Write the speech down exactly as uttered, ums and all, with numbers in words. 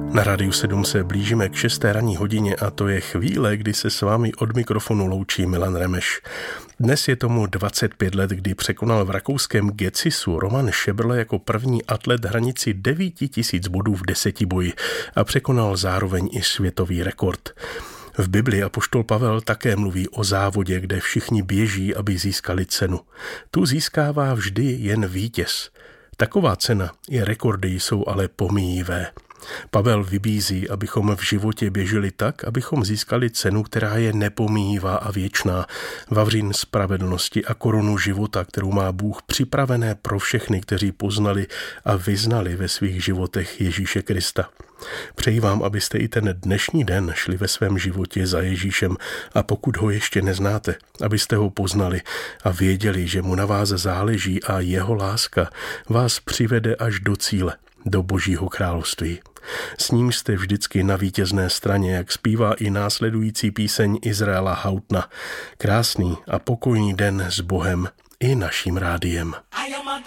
Na Rádiu sedm se blížíme k šesté ranní hodině a to je chvíle, kdy se s vámi od mikrofonu loučí Milan Remeš. Dnes je tomu dvacet pět let, kdy překonal v rakouském Gecisu Roman Šebrle jako první atlet hranici devět tisíc bodů v desetiboji a překonal zároveň i světový rekord. V Bibli apoštol Pavel také mluví o závodě, kde všichni běží, aby získali cenu. Tu získává vždy jen vítěz. Taková cena i rekordy jsou ale pomíjivé. Pavel vybízí, abychom v životě běželi tak, abychom získali cenu, která je nepomíjivá a věčná, vavřín spravedlnosti a korunu života, kterou má Bůh připravené pro všechny, kteří poznali a vyznali ve svých životech Ježíše Krista. Přeji vám, abyste i ten dnešní den šli ve svém životě za Ježíšem a pokud ho ještě neznáte, abyste ho poznali a věděli, že mu na vás záleží a jeho láska vás přivede až do cíle, do Božího království. S ním jste vždycky na vítězné straně, jak zpívá i následující píseň Izraela Hautna. Krásný a pokojný den s Bohem i naším rádiem.